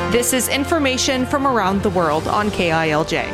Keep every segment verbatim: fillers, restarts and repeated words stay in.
This is information from around the world on K I L J.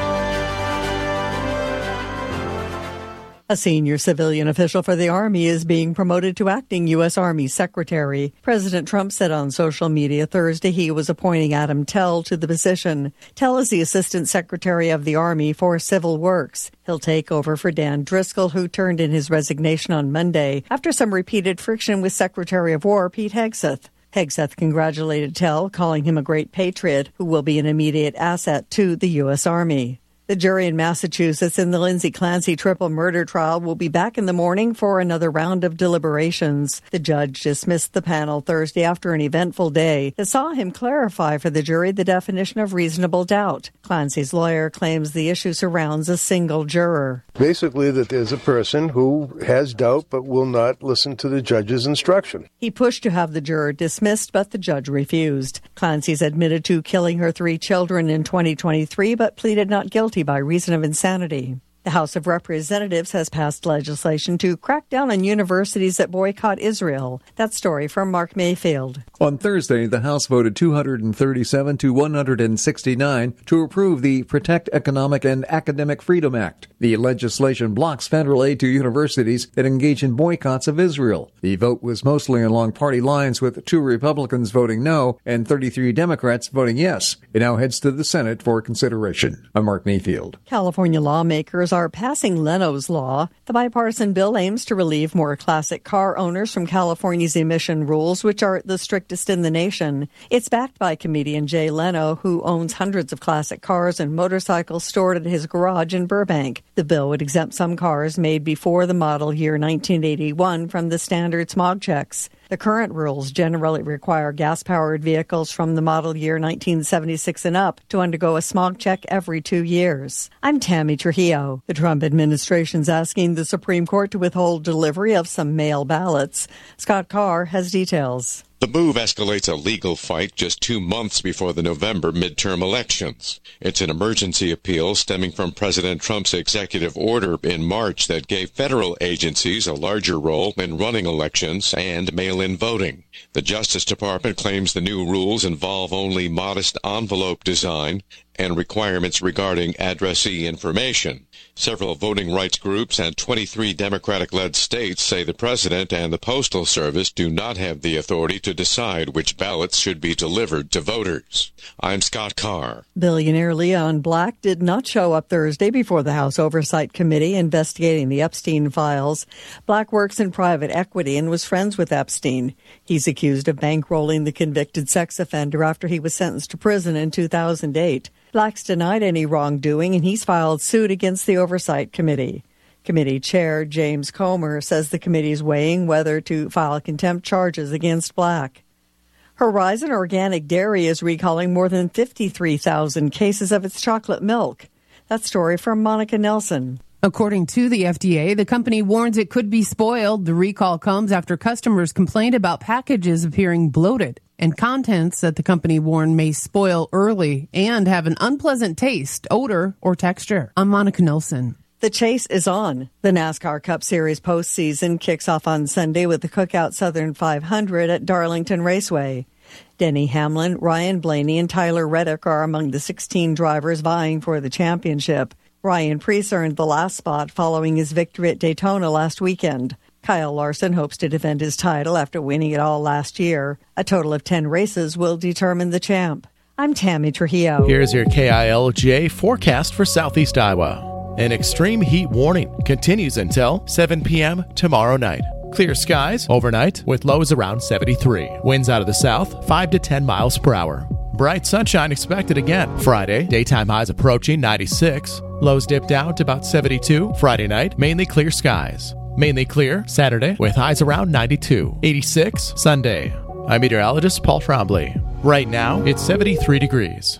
A senior civilian official for the Army is being promoted to acting U S. Army Secretary. President Trump said on social media Thursday he was appointing Adam Tell to the position. Tell is the Assistant Secretary of the Army for Civil Works. He'll take over for Dan Driscoll, who turned in his resignation on Monday after some repeated friction with Secretary of War Pete Hegseth. Hegseth congratulated Tell, calling him a great patriot who will be an immediate asset to the U S. Army. The jury in Massachusetts in the Lindsay Clancy triple murder trial will be back in the morning for another round of deliberations. The judge dismissed the panel Thursday after an eventful day that saw him clarify for the jury the definition of reasonable doubt. Clancy's lawyer claims the issue surrounds a single juror. Basically, that there's a person who has doubt but will not listen to the judge's instruction. He pushed to have the juror dismissed, but the judge refused. Clancy's admitted to killing her three children in twenty twenty-three, but pleaded not guilty by reason of insanity. The House of Representatives has passed legislation to crack down on universities that boycott Israel. That story from Mark Mayfield. On Thursday, the House voted two hundred thirty-seven to one hundred sixty-nine to approve the Protect Economic and Academic Freedom Act. The legislation blocks federal aid to universities that engage in boycotts of Israel. The vote was mostly along party lines, with two Republicans voting no and thirty-three Democrats voting yes. It now heads to the Senate for consideration. I'm Mark Mayfield. California lawmakers are passing Leno's Law. The bipartisan bill aims to relieve more classic car owners from California's emission rules, which are the strictest in the nation. It's backed by comedian Jay Leno, who owns hundreds of classic cars and motorcycles stored at his garage in Burbank. The bill would exempt some cars made before the model year nineteen eighty-one from the standard smog checks. The current rules generally require gas-powered vehicles from the model year nineteen seventy-six and up to undergo a smog check every two years. I'm Tammy Trujillo. The Trump administration's asking the Supreme Court to withhold delivery of some mail ballots. Scott Carr has details. The move escalates a legal fight just two months before the November midterm elections. It's an emergency appeal stemming from President Trump's executive order in March that gave federal agencies a larger role in running elections and mail-in voting. The Justice Department claims the new rules involve only modest envelope design and requirements regarding addressee information. Several voting rights groups and twenty-three Democratic-led states say the president and the Postal Service do not have the authority to decide which ballots should be delivered to voters. I'm Scott Carr. Billionaire Leon Black did not show up Thursday before the House Oversight Committee investigating the Epstein files. Black works in private equity and was friends with Epstein. He's accused of bankrolling the convicted sex offender after he was sentenced to prison in two thousand eight. Black's denied any wrongdoing, and he's filed suit against the Oversight Committee. Committee Chair James Comer says the committee is weighing whether to file contempt charges against Black. Horizon Organic Dairy is recalling more than fifty-three thousand cases of its chocolate milk. That story from Monica Nelson. According to the F D A, the company warns it could be spoiled. The recall comes after customers complained about packages appearing bloated and contents that the company warned may spoil early and have an unpleasant taste, odor, or texture. I'm Monica Nelson. The chase is on. The NASCAR Cup Series postseason kicks off on Sunday with the Cookout Southern five hundred at Darlington Raceway. Denny Hamlin, Ryan Blaney, and Tyler Reddick are among the sixteen drivers vying for the championship. Ryan Preece earned the last spot following his victory at Daytona last weekend. Kyle Larson hopes to defend his title after winning it all last year. A total of ten races will determine the champ. I'm Tammy Trujillo. Here's your K I L J forecast for Southeast Iowa. An extreme heat warning continues until seven p.m. tomorrow night. Clear skies overnight with lows around seventy-three. Winds out of the south, five to ten miles per hour. Bright sunshine expected again. Friday, daytime highs approaching ninety-six. Lows dip down to about seventy-two. Friday night, mainly clear skies. Mainly clear Saturday with highs around ninety-two. eighty-six Sunday. I'm meteorologist Paul Trombley. Right now, it's seventy-three degrees.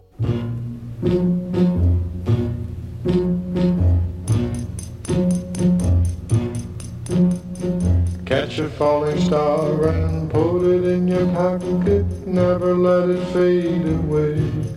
Catch a falling star and put it in your pocket. Never let it fade away.